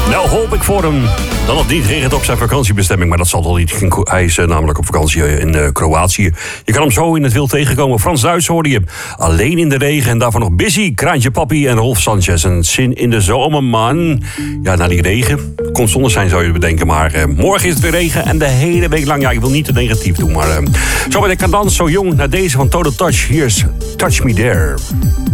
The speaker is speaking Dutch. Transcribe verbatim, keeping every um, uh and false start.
Nou hoop ik voor hem dat het niet regent op zijn vakantiebestemming. Maar dat zal toch niet. Hij is uh, namelijk op vakantie in uh, Kroatië. Je kan hem zo in het wild tegenkomen. Frans Duits hoorde je. Alleen in de regen en daarvan nog Busy, Kraantje Papi en Rolf Sanchez. Een zin in de zomer, man. Ja, na die regen. Kon zonnig zijn, zou je bedenken. Maar uh, morgen is het weer regen en de hele week lang. Ja, ik wil niet te negatief doen. Maar uh, zo ben ik aan dans, zo jong. Naar deze van Total Touch. Hier is Touch Me There.